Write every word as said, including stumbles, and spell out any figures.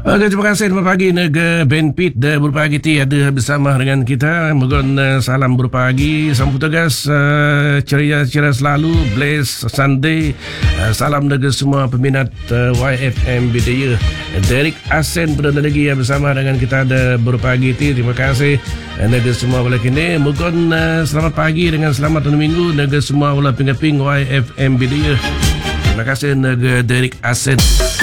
Okay, terima kasih. Selamat pagi Nega Benpit dan berpagi ti ada bersama dengan kita. Mohon uh, salam berpagi. Sambut tugas uh, ceria-ceria selalu. Bless Sunday. Uh, salam Nega semua peminat uh, Y F M Bidaya. Derek Asen berada lagi yang bersama dengan kita ada berpagi ti. Terima kasih uh, Nega semua boleh kini. Mohon uh, selamat pagi dengan selamat tahun minggu Nega semua boleh pingaping Y F M Bidaya. Terima kasih Nega Derek Asen.